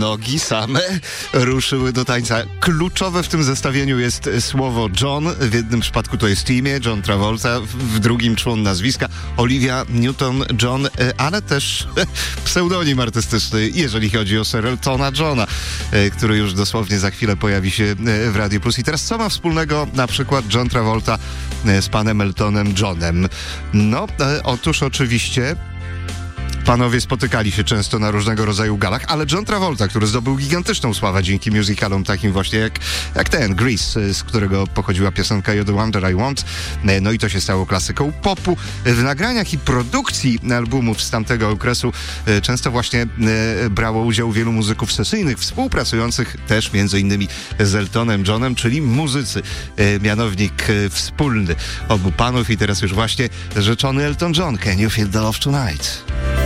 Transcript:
nogi same ruszyły do tańca. Kluczowe w tym zestawieniu jest słowo John. W jednym przypadku to jest imię, John Travolta, w drugim człon nazwiska, Olivia Newton-John, ale też pseudonim artystyczny, jeżeli chodzi o Sir Eltona Johna, który już dosłownie za chwilę pojawi się w Radio Plus. I teraz co ma wspólnego na przykład John Travolta z panem Eltonem Johnem? No, otóż oczywiście panowie spotykali się często na różnego rodzaju galach, ale John Travolta, który zdobył gigantyczną sławę dzięki musicalom takim właśnie jak ten Grease, z którego pochodziła piosenka You're the One That I Want, no i to się stało klasyką popu. W nagraniach i produkcji albumów z tamtego okresu często właśnie brało udział wielu muzyków sesyjnych, współpracujących też między innymi z Eltonem Johnem, czyli muzycy. Mianownik wspólny obu panów i teraz już właśnie rzeczony Elton John. Can you feel the love tonight?